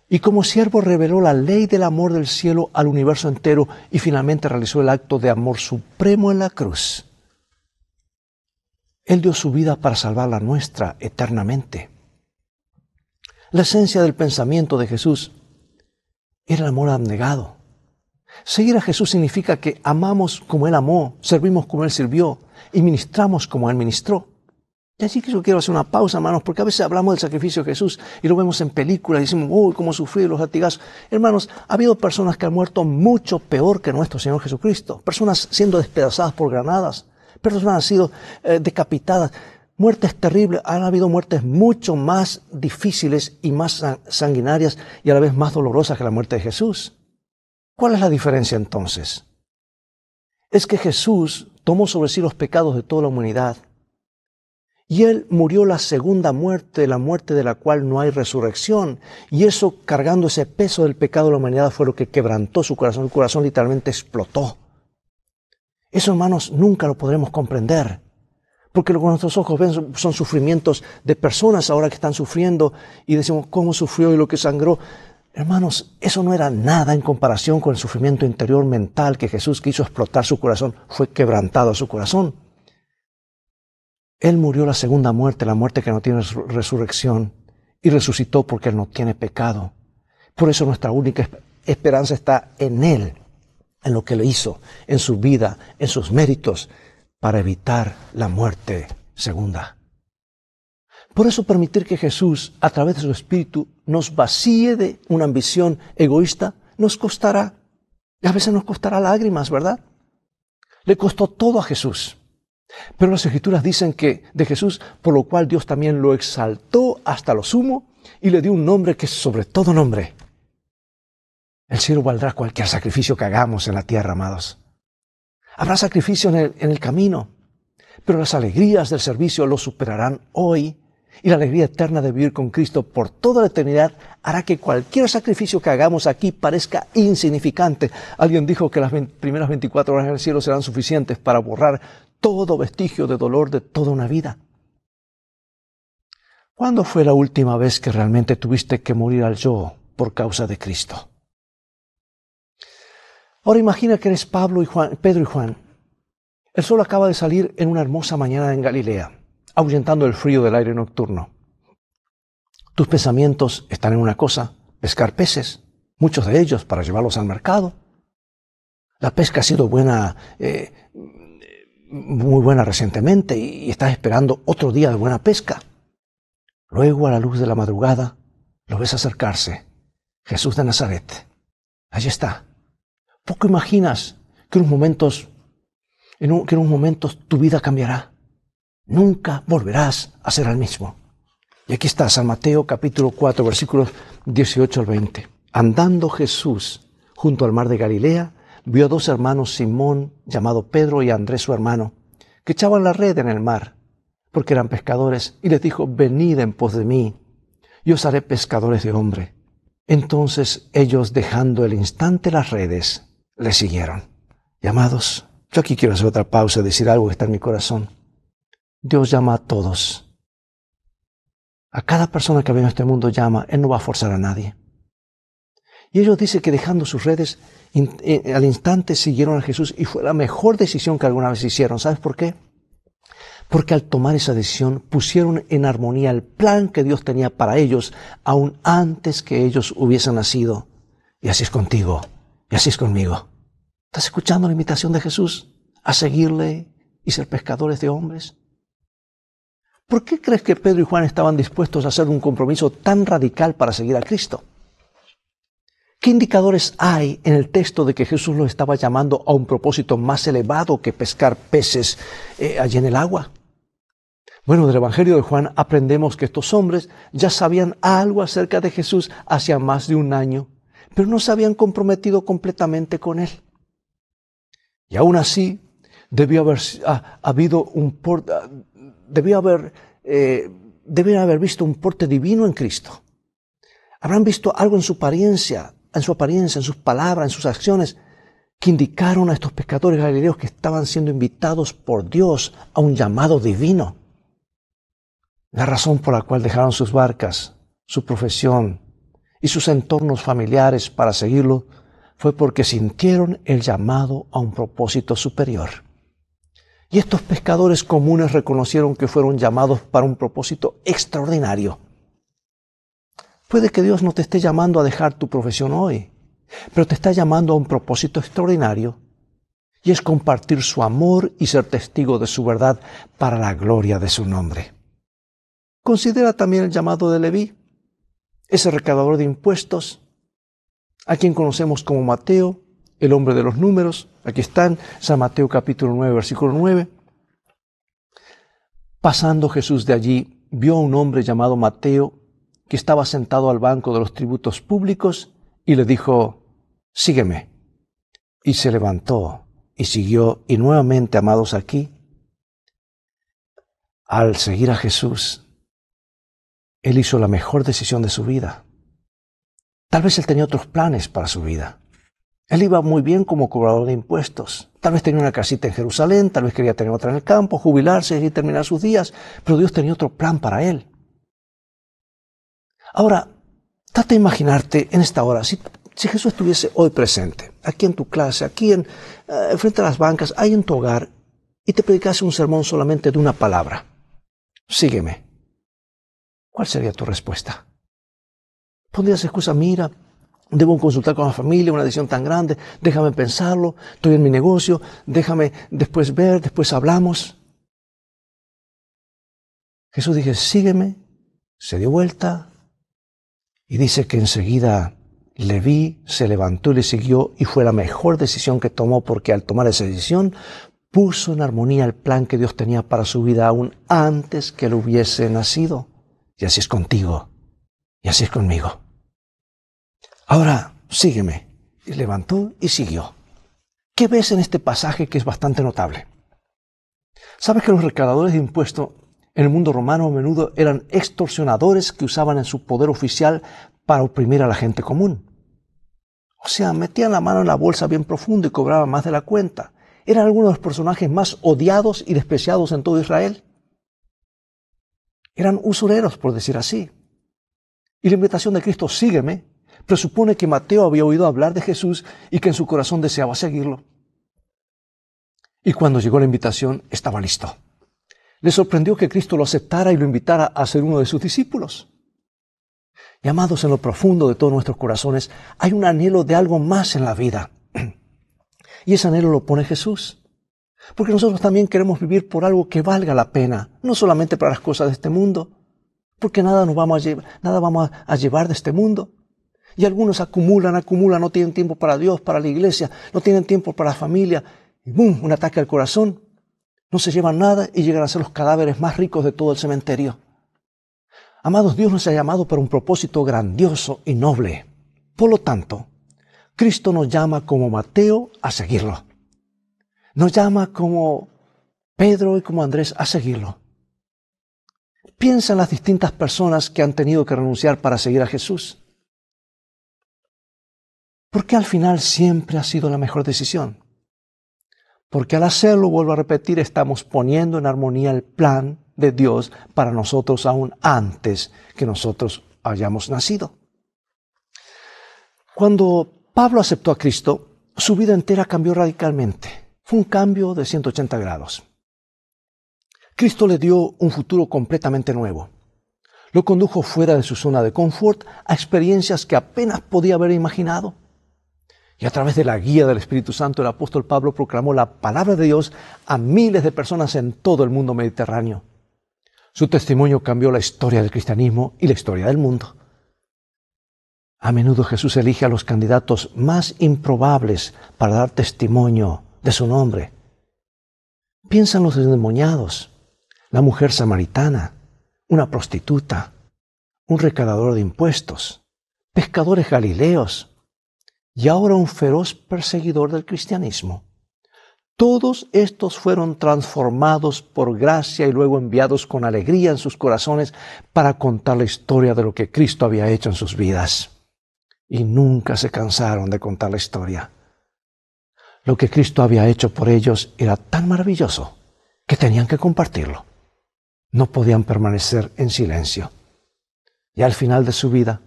Y como siervo reveló la ley del amor del cielo al universo entero y finalmente realizó el acto de amor supremo en la cruz. Él dio su vida para salvar la nuestra eternamente. La esencia del pensamiento de Jesús era el amor abnegado. Seguir a Jesús significa que amamos como Él amó, servimos como Él sirvió y ministramos como Él ministró. Y así que yo quiero hacer una pausa, hermanos, porque a veces hablamos del sacrificio de Jesús y lo vemos en películas y decimos, uy, cómo sufrió los latigazos. Hermanos, ha habido personas que han muerto mucho peor que nuestro Señor Jesucristo. Personas siendo despedazadas por granadas. Personas han sido decapitadas. Muertes terribles. Han habido muertes mucho más difíciles y más sanguinarias y a la vez más dolorosas que la muerte de Jesús. ¿Cuál es la diferencia entonces? Es que Jesús tomó sobre sí los pecados de toda la humanidad. Y Él murió la segunda muerte, la muerte de la cual no hay resurrección. Y eso, cargando ese peso del pecado de la humanidad, fue lo que quebrantó su corazón. El corazón literalmente explotó. Eso, hermanos, nunca lo podremos comprender. Porque lo que nuestros ojos ven son sufrimientos de personas ahora que están sufriendo. Y decimos, ¿cómo sufrió y lo que sangró? Hermanos, eso no era nada en comparación con el sufrimiento interior mental que Jesús quiso explotar su corazón. Fue quebrantado su corazón. Él murió la segunda muerte, la muerte que no tiene resurrección, y resucitó porque Él no tiene pecado. Por eso nuestra única esperanza está en Él, en lo que Él hizo, en su vida, en sus méritos, para evitar la muerte segunda. Por eso permitir que Jesús, a través de su Espíritu, nos vacíe de una ambición egoísta, nos costará, y a veces nos costará lágrimas, ¿verdad? Le costó todo a Jesús. Pero las Escrituras dicen que de Jesús, por lo cual Dios también lo exaltó hasta lo sumo y le dio un nombre que es sobre todo nombre. El cielo valdrá cualquier sacrificio que hagamos en la tierra, amados. Habrá sacrificio en el camino, pero las alegrías del servicio lo superarán hoy y la alegría eterna de vivir con Cristo por toda la eternidad hará que cualquier sacrificio que hagamos aquí parezca insignificante. Alguien dijo que las primeras 24 horas en el cielo serán suficientes para borrar todo vestigio de dolor de toda una vida. ¿Cuándo fue la última vez que realmente tuviste que morir al yo por causa de Cristo? Ahora imagina que eres Pedro y Juan. El sol acaba de salir en una hermosa mañana en Galilea, ahuyentando el frío del aire nocturno. Tus pensamientos están en una cosa, pescar peces, muchos de ellos para llevarlos al mercado. La pesca ha sido buena, muy buena recientemente y estás esperando otro día de buena pesca. Luego, a la luz de la madrugada, lo ves acercarse. Jesús de Nazaret. Allí está. Poco imaginas que en unos momentos tu vida cambiará. Nunca volverás a ser el mismo. Y aquí está San Mateo capítulo 4, versículos 18 al 20. Andando Jesús junto al mar de Galilea, vio a dos hermanos, Simón, llamado Pedro, y Andrés su hermano, que echaban la red en el mar, porque eran pescadores, y les dijo, venid en pos de mí, y os haré pescadores de hombre. Entonces ellos, dejando el instante las redes, le siguieron. Y amados, yo aquí quiero hacer otra pausa y decir algo que está en mi corazón. Dios llama a todos. A cada persona que viene a este mundo llama. Él no va a forzar a nadie. Y ellos dicen que dejando sus redes, al instante siguieron a Jesús y fue la mejor decisión que alguna vez hicieron. ¿Sabes por qué? Porque al tomar esa decisión pusieron en armonía el plan que Dios tenía para ellos, aún antes que ellos hubiesen nacido. Y así es contigo, y así es conmigo. ¿Estás escuchando la invitación de Jesús a seguirle y ser pescadores de hombres? ¿Por qué crees que Pedro y Juan estaban dispuestos a hacer un compromiso tan radical para seguir a Cristo? ¿Qué indicadores hay en el texto de que Jesús los estaba llamando a un propósito más elevado que pescar peces allí en el agua? Bueno, del Evangelio de Juan aprendemos que estos hombres ya sabían algo acerca de Jesús hacía más de un año, pero no se habían comprometido completamente con Él. Y aún así, debían haber visto un porte divino en Cristo. Habrán visto algo en su apariencia, en sus palabras, en sus acciones, que indicaron a estos pescadores galileos que estaban siendo invitados por Dios a un llamado divino. La razón por la cual dejaron sus barcas, su profesión y sus entornos familiares para seguirlo fue porque sintieron el llamado a un propósito superior. Y estos pescadores comunes reconocieron que fueron llamados para un propósito extraordinario. Puede que Dios no te esté llamando a dejar tu profesión hoy, pero te está llamando a un propósito extraordinario, y es compartir su amor y ser testigo de su verdad para la gloria de su nombre. Considera también el llamado de Leví, ese recaudador de impuestos, a quien conocemos como Mateo, el hombre de los números. Aquí están, San Mateo capítulo 9, versículo 9. Pasando Jesús de allí, vio a un hombre llamado Mateo, que estaba sentado al banco de los tributos públicos, y le dijo: sígueme. Y se levantó y siguió. Y nuevamente, amados, aquí, al seguir a Jesús, él hizo la mejor decisión de su vida. Tal vez él tenía otros planes para su vida. Él iba muy bien como cobrador de impuestos. Tal vez tenía una casita en Jerusalén, tal vez quería tener otra en el campo, jubilarse y terminar sus días, pero Dios tenía otro plan para él. Ahora, trata de imaginarte en esta hora, si Jesús estuviese hoy presente, aquí en tu clase, aquí frente a las bancas, ahí en tu hogar, y te predicase un sermón solamente de una palabra: sígueme. ¿Cuál sería tu respuesta? ¿Pondrías excusa? Mira, debo consultar con la familia, una decisión tan grande, déjame pensarlo, estoy en mi negocio, déjame después ver, después hablamos. Jesús dice: sígueme, se dio vuelta, y dice que enseguida Leví se levantó y le siguió, y fue la mejor decisión que tomó, porque al tomar esa decisión puso en armonía el plan que Dios tenía para su vida aún antes que él hubiese nacido. Y así es contigo, y así es conmigo. Ahora, sígueme. Y levantó y siguió. ¿Qué ves en este pasaje que es bastante notable? ¿Sabes que los recaudadores de impuestos en el mundo romano a menudo eran extorsionadores que usaban en su poder oficial para oprimir a la gente común? O sea, metían la mano en la bolsa bien profundo y cobraban más de la cuenta. Eran algunos de los personajes más odiados y despreciados en todo Israel. Eran usureros, por decir así. Y la invitación de Cristo: sígueme, presupone que Mateo había oído hablar de Jesús y que en su corazón deseaba seguirlo. Y cuando llegó la invitación, estaba listo. Le sorprendió que Cristo lo aceptara y lo invitara a ser uno de sus discípulos. Y amados, en lo profundo de todos nuestros corazones hay un anhelo de algo más en la vida. Y ese anhelo lo pone Jesús. Porque nosotros también queremos vivir por algo que valga la pena, no solamente para las cosas de este mundo, porque nada vamos a llevar de este mundo. Y algunos acumulan, no tienen tiempo para Dios, para la iglesia, no tienen tiempo para la familia, y ¡bum!, un ataque al corazón. No se llevan nada y llegan a ser los cadáveres más ricos de todo el cementerio. Amados, Dios nos ha llamado para un propósito grandioso y noble. Por lo tanto, Cristo nos llama como Mateo a seguirlo. Nos llama como Pedro y como Andrés a seguirlo. Piensa en las distintas personas que han tenido que renunciar para seguir a Jesús. ¿Por qué al final siempre ha sido la mejor decisión? Porque al hacerlo, vuelvo a repetir, estamos poniendo en armonía el plan de Dios para nosotros aún antes que nosotros hayamos nacido. Cuando Pablo aceptó a Cristo, su vida entera cambió radicalmente. Fue un cambio de 180 grados. Cristo le dio un futuro completamente nuevo. Lo condujo fuera de su zona de confort a experiencias que apenas podía haber imaginado. Y a través de la guía del Espíritu Santo, el apóstol Pablo proclamó la palabra de Dios a miles de personas en todo el mundo mediterráneo. Su testimonio cambió la historia del cristianismo y la historia del mundo. A menudo Jesús elige a los candidatos más improbables para dar testimonio de su nombre. Piensa en los endemoniados, la mujer samaritana, una prostituta, un recaudador de impuestos, pescadores galileos, y ahora un feroz perseguidor del cristianismo. Todos estos fueron transformados por gracia y luego enviados con alegría en sus corazones para contar la historia de lo que Cristo había hecho en sus vidas. Y nunca se cansaron de contar la historia. Lo que Cristo había hecho por ellos era tan maravilloso que tenían que compartirlo. No podían permanecer en silencio. Y al final de su vida,